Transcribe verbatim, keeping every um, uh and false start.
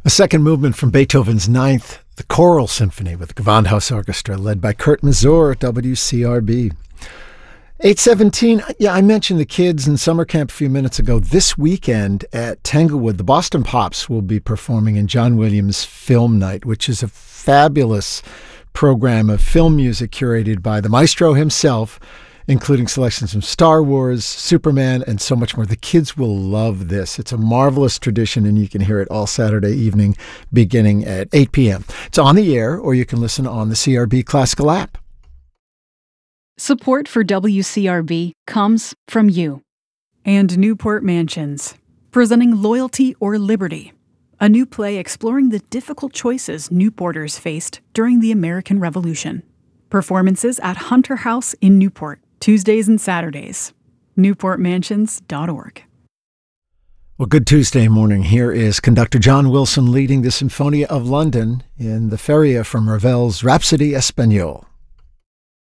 A second movement from Beethoven's Ninth, the Choral Symphony with the Gewandhaus Orchestra, led by Kurt Masur at W C R B. eight seventeen, yeah, I mentioned the kids in summer camp a few minutes ago. This weekend at Tanglewood, the Boston Pops will be performing in John Williams Film Night, which is a fabulous program of film music curated by the maestro himself, including selections from Star Wars, Superman, and so much more. The kids will love this. It's a marvelous tradition, and you can hear it all Saturday evening beginning at eight p.m. It's on the air, or you can listen on the C R B Classical app. Support for W C R B comes from you. And Newport Mansions, presenting Loyalty or Liberty, a new play exploring the difficult choices Newporters faced during the American Revolution. Performances at Hunter House in Newport, Tuesdays and Saturdays. newport mansions dot org. Well, good Tuesday morning. Here is conductor John Wilson leading the Sinfonia of London in the Feria from Ravel's Rhapsody Espagnole.